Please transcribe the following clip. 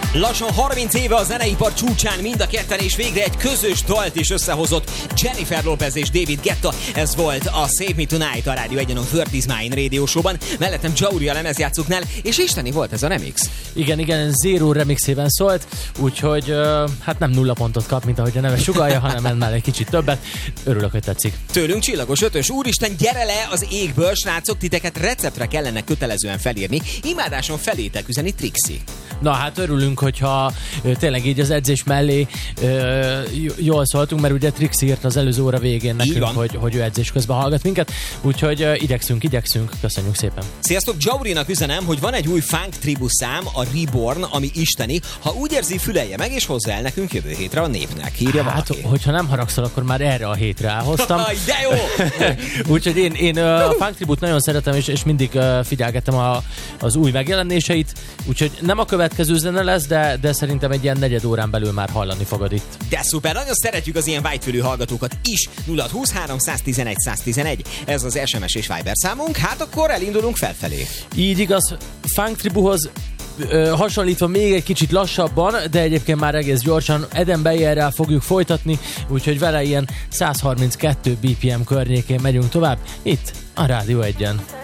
Lassan 30 éve a zeneipar csúcsán mind a ketten, és végre egy közös dalt is összehozott Jennifer Lopez és David Guetta. Ez volt a Save Me Tonight a Rádió 1-en a Word Is Mine Radio Show-ban. Mellettem Jauri a lemezjátszóknál, és isteni volt ez a remix. Igen, Zero remixében szólt, úgyhogy hát nem 0 pontot kap, mint ahogy a neve sugallja, hanem ennél egy kicsit többet. Örülök, hogy tetszik. Tőlünk csillagos ötös. Úristen, gyere le az égből, srácok, titeket receptre kellene kötelezően felírni. Imádáson felétek üzeni Trixi. Na hát örülünk, hogyha tényleg így az edzés mellé jól szóltunk, mert ugye Trixi írt az előző óra végén nekünk, hogy ő edzés közben hallgat minket, úgyhogy igyekszünk, köszönjük szépen. Sziasztok, Jaurinak üzenem, hogy van egy új funk tribu szám, a Reborn, ami isteni. Ha úgy érzi, fülelje meg, és hozzá el nekünk jövő hétre a népnek. Írja valaki. Hát, hogyha nem haragszol, akkor már erre a hétre elhoztam. De jó! Úgyhogy én a funk tribut nagyon szeretem, és mindig figyelgetem az új megjelenéseit, úgyhogy nem a következő zene lesz, de szerintem egy ilyen negyed órán belül már hallani fogod itt. De szuper, nagyon szeretjük az ilyen vágyfülű hallgatókat is. 0623 111 111. Ez az SMS és Viber számunk, hát akkor elindulunk felfelé. Így igaz, funk tribuhoz hasonlítva még egy kicsit lassabban, de egyébként már egész gyorsan Eden Bayerrel fogjuk folytatni, úgyhogy vele ilyen 132 BPM környékén megyünk tovább, itt a Rádió 1-en.